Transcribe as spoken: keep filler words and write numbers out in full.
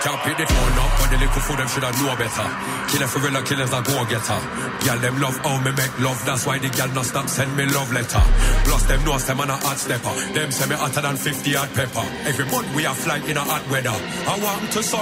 Can't pick the phone up, but the little fool them should have know better. Killer for real, killers a go-getter. Girl, them love how me make love, that's why the girl no stop send me love letter. Plus them know them on a hot stepper. Them say me hotter than fifty hot pepper. Every month we are flying in a hot weather. I want to some